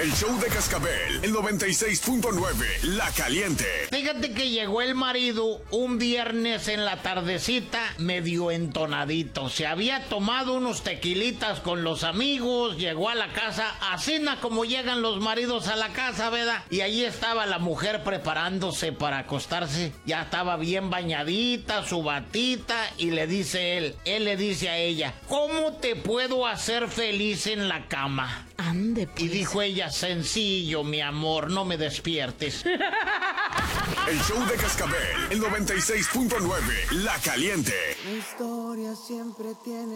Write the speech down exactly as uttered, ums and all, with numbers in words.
El show de Cascabel, el noventa y seis punto nueve, La Caliente. Fíjate que llegó el marido un viernes en la tardecita, medio entonadito. Se había tomado unos tequilitas con los amigos, llegó a la casa, así na como llegan los maridos a la casa, ¿verdad? Y ahí estaba la mujer preparándose para acostarse. Ya estaba bien bañadita, su batita, y le dice él, él le dice a ella, ¿cómo te puedo hacer feliz en la cama? Ande, pues. Y dijo ella, sencillo, mi amor, no me despiertes. El show de Cascabel, el noventa y seis punto nueve, La Caliente. La historia siempre tiene